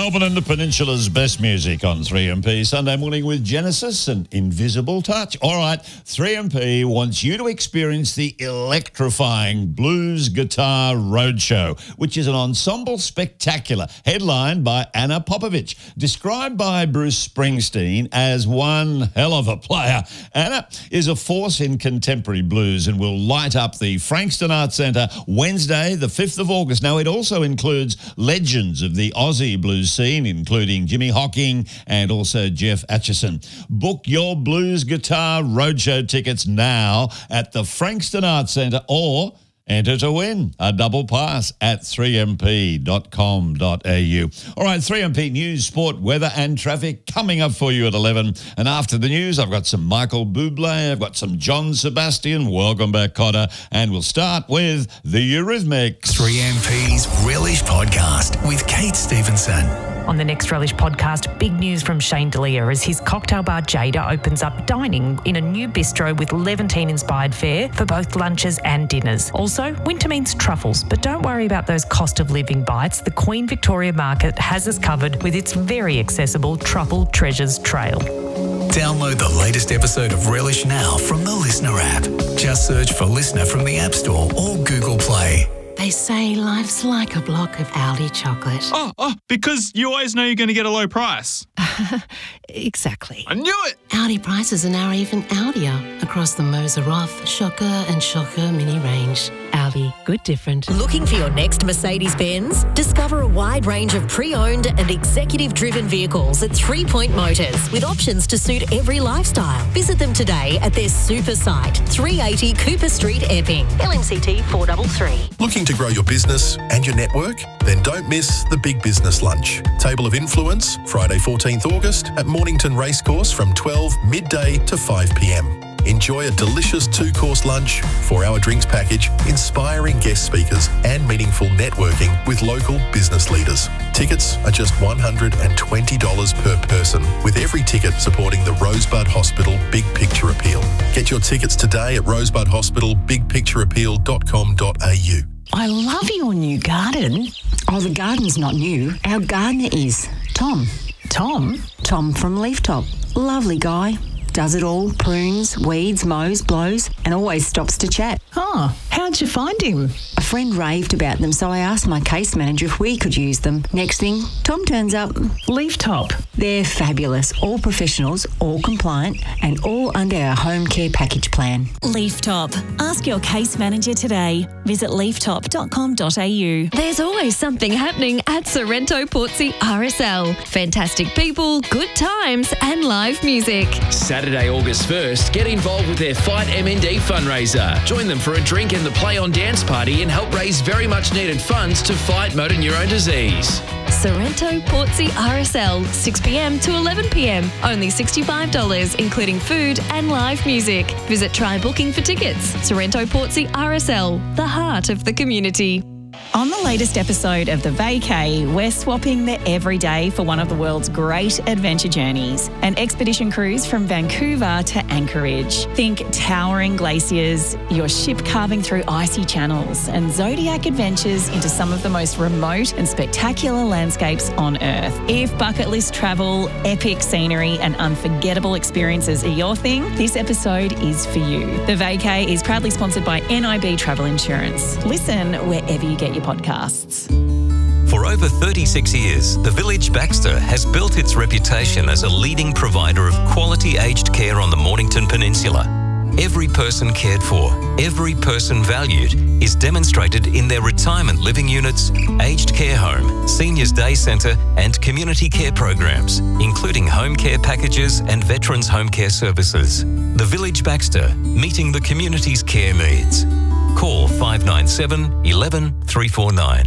Melbourne and the Peninsula's best music on 3MP Sunday morning with Genesis and Invisible Touch. All right, 3MP wants you to experience the electrifying Blues Guitar Roadshow, which is an ensemble spectacular headlined by Anna Popovich, described by Bruce Springsteen as one hell of a player. Anna is a force in contemporary blues and will light up the Frankston Arts Centre Wednesday, the 5th of August. Now, it also includes legends of the Aussie blues scene, including Jimmy Hocking and also Jeff Atchison. Book your Blues Guitar Roadshow tickets now at the Frankston Arts Centre or enter to win a double pass at 3mp.com.au. All right, 3MP news, sport, weather and traffic coming up for you at 11. And after the news, I've got some Michael Bublé, I've got some John Sebastian. Welcome back, Cotter. And we'll start with the Eurythmics. 3MP's Relish Podcast with Kate Stevenson. On the next Relish podcast, big news from Shane D'Elia as his cocktail bar Jada opens up dining in a new bistro with Levantine-inspired fare for both lunches and dinners. Also, winter means truffles, but don't worry about those cost of living bites. The Queen Victoria Market has us covered with its very accessible Truffle Treasures Trail. Download the latest episode of Relish now from the Listener app. Just search for Listener from the App Store or Google Play. They say life's like a block of Aldi chocolate. Oh, because you always know you're going to get a low price. Exactly. I knew it! Aldi prices are now even Aldier across the Moser Roth, Shocker and Shocker mini range. Aldi, good different. Looking for your next Mercedes-Benz? Discover a wide range of pre-owned and executive-driven vehicles at 3 Point Motors with options to suit every lifestyle. Visit them today at their super site, 380 Cooper Street, Epping. LMCT 433. Looking to grow your business and your network? Then don't miss the Big Business Lunch. Table of Influence, Friday 14th August at Mornington Racecourse from 12 midday to 5 p.m. Enjoy a delicious 2-course lunch, 4-hour drinks package, inspiring guest speakers and meaningful networking with local business leaders. Tickets are just $120 per person, with every ticket supporting the Rosebud Hospital Big Picture Appeal. Get your tickets today at rosebudhospitalbigpictureappeal.com.au. I love your new garden. Oh, the garden's not new. Our gardener is Tom. Tom? Tom from Leaf Top. Lovely guy. Does it all, prunes, weeds, mows, blows, and always stops to chat. Oh, how'd you find him? A friend raved about them, so I asked my case manager if we could use them. Next thing, Tom turns up. Leaf Top. They're fabulous, all professionals, all compliant, and all under our home care package plan. Leaf Top. Ask your case manager today. Visit leaftop.com.au. There's always something happening at Sorrento Portsea RSL. Fantastic people, good times, and live music. Saturday, August 1st, get involved with their Fight MND fundraiser. Join them for a drink and the Play On Dance party and help raise very much needed funds to fight motor neurone disease. Sorrento Portsea RSL, 6 p.m. to 11 p.m. Only $65, including food and live music. Visit Try Booking for tickets. Sorrento Portsea RSL, the heart of the community. On the latest episode of The Vacay, we're swapping the everyday for one of the world's great adventure journeys, an expedition cruise from Vancouver to Anchorage. Think towering glaciers, your ship carving through icy channels, and zodiac adventures into some of the most remote and spectacular landscapes on Earth. If bucket list travel, epic scenery, and unforgettable experiences are your thing, this episode is for you. The Vacay is proudly sponsored by NIB Travel Insurance. Listen wherever you get your podcasts. For over 36 years, the Village Baxter has built its reputation as a leading provider of quality aged care on the Mornington Peninsula. Every person cared for, every person valued is demonstrated in their retirement living units, aged care home, seniors day centre and community care programs, including home care packages and veterans home care services. The Village Baxter, meeting the community's care needs. Call 597 11 349.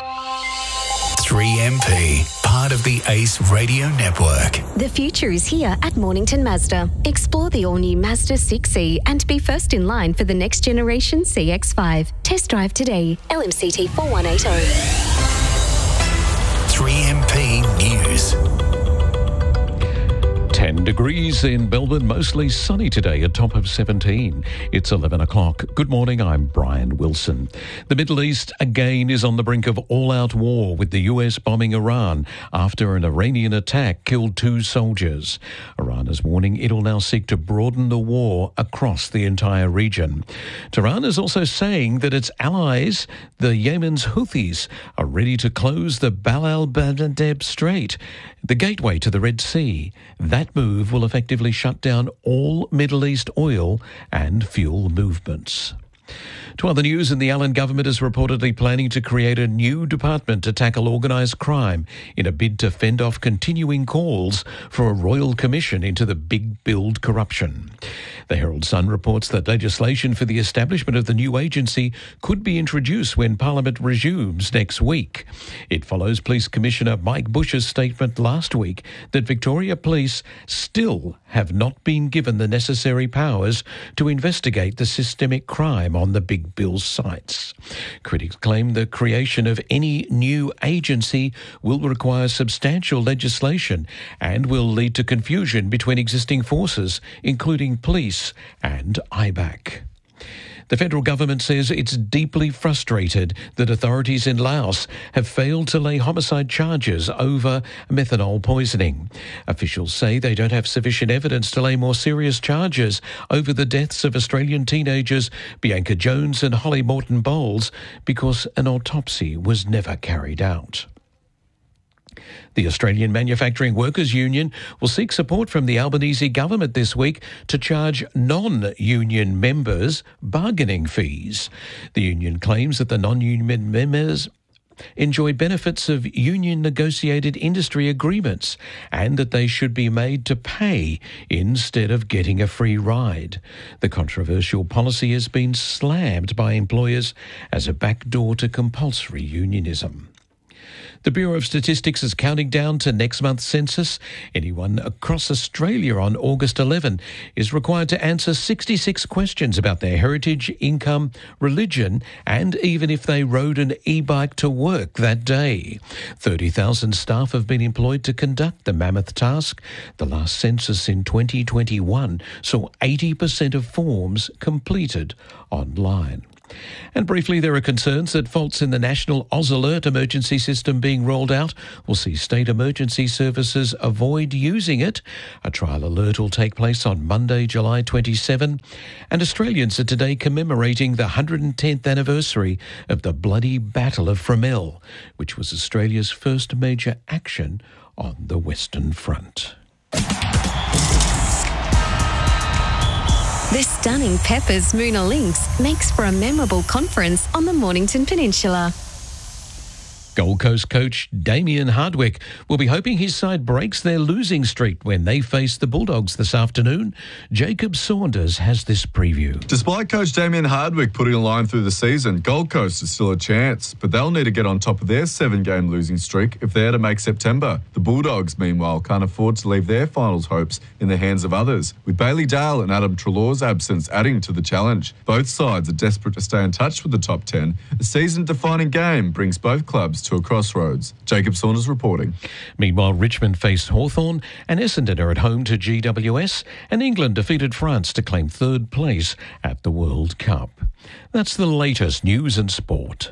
3MP, part of the ACE Radio Network. The future is here at Mornington Mazda. Explore the all-new Mazda 6e and be first in line for the next generation CX-5. Test drive today. LMCT 4180. 3MP News. 10 10 degrees in Melbourne, mostly sunny today, a top of 17. It's 11 o'clock. Good morning, I'm Brian Wilson. The Middle East again is on the brink of all-out war, with the US bombing Iran after an Iranian attack killed 2 soldiers. Iran is warning it'll now seek to broaden the war across the entire region. Tehran is also saying that its allies, the Yemen's Houthis, are ready to close the Bab el-Mandeb Strait, the gateway to the Red Sea. That move will effectively shut down all Middle East oil and fuel movements. To other news, and the Allen government is reportedly planning to create a new department to tackle organised crime in a bid to fend off continuing calls for a royal commission into the big build corruption. The Herald Sun reports that legislation for the establishment of the new agency could be introduced when Parliament resumes next week. It follows Police Commissioner Mike Bush's statement last week that Victoria Police still have not been given the necessary powers to investigate the systemic crime on the big bill sites. Critics claim the creation of any new agency will require substantial legislation and will lead to confusion between existing forces, including police and IBAC. The federal government says it's deeply frustrated that authorities in Laos have failed to lay homicide charges over methanol poisoning. Officials say they don't have sufficient evidence to lay more serious charges over the deaths of Australian teenagers Bianca Jones and Holly Morton Bowles because an autopsy was never carried out. The Australian Manufacturing Workers Union will seek support from the Albanese government this week to charge non-union members bargaining fees. The union claims that the non-union members enjoy benefits of union-negotiated industry agreements and that they should be made to pay instead of getting a free ride. The controversial policy has been slammed by employers as a backdoor to compulsory unionism. The Bureau of Statistics is counting down to next month's census. Anyone across Australia on August 11 is required to answer 66 questions about their heritage, income, religion, and even if they rode an e-bike to work that day. 30,000 staff have been employed to conduct the mammoth task. The last census in 2021 saw 80% of forms completed online. And briefly, there are concerns that faults in the National Oz Alert emergency system being rolled out will see state emergency services avoid using it. A trial alert will take place on Monday, July 27. And Australians are today commemorating the 110th anniversary of the Bloody Battle of Fromelles, which was Australia's first major action on the Western Front. The stunning Peppers Moona Lynx makes for a memorable conference on the Mornington Peninsula. Gold Coast coach Damien Hardwick will be hoping his side breaks their losing streak when they face the Bulldogs this afternoon. Jacob Saunders has this preview. Despite coach Damien Hardwick putting a line through the season, Gold Coast is still a chance, but they'll need to get on top of their 7-game losing streak if they're to make September. The Bulldogs, meanwhile, can't afford to leave their finals hopes in the hands of others, with Bailey Dale and Adam Treloar's absence adding to the challenge. Both sides are desperate to stay in touch with the top 10. A season-defining game brings both clubs to a crossroads. Jacob Saunders reporting. Meanwhile, Richmond face Hawthorn and Essendon are at home to GWS, and England defeated France to claim third place at the World Cup. That's the latest news and sport.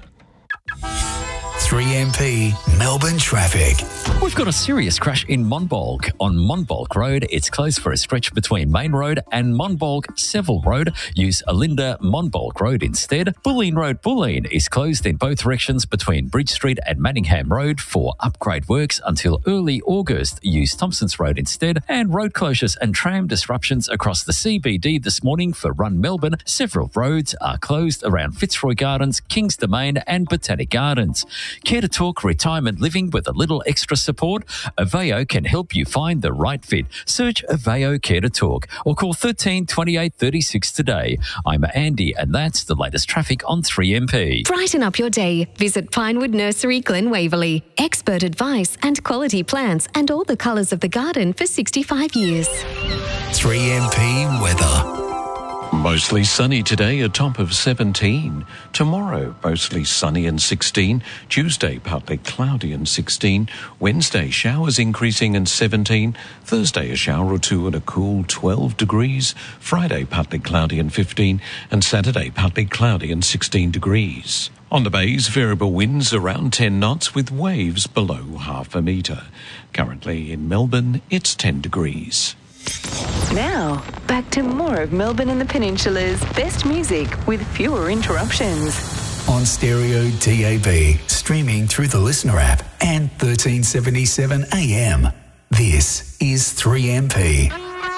3MP Melbourne traffic. We've got a serious crash in Monbulk. On Monbulk Road, it's closed for a stretch between Main Road and Monbulk Seville Road. Use Alinda Monbulk Road instead. Bulleen Road Bulleen is closed in both directions between Bridge Street and Manningham Road for upgrade works until early August. Use Thompsons Road instead. And road closures and tram disruptions across the CBD this morning for Run Melbourne. Several roads are closed around Fitzroy Gardens, Kings Domain and Botanic Gardens. Care to talk retirement living with a little extra support? Aveo can help you find the right fit. Search Aveo Care to Talk or call 13 28 36 today. I'm Andy and that's the latest traffic on 3MP. Brighten up your day. Visit Pinewood Nursery, Glen Waverley. Expert advice and quality plants and all the colours of the garden for 65 years. 3MP weather. Mostly sunny today, a top of 17. Tomorrow, mostly sunny and 16. Tuesday, partly cloudy and 16. Wednesday, showers increasing and 17. Thursday, a shower or two and a cool 12 degrees. Friday, partly cloudy and 15. And Saturday, partly cloudy and 16 degrees. On the bays, variable winds around 10 knots with waves below half a metre. Currently in Melbourne, it's 10 degrees. Now, back to more of Melbourne and the Peninsula's best music with fewer interruptions. On stereo DAB, streaming through the Listener app and 1377 AM. This is 3MP.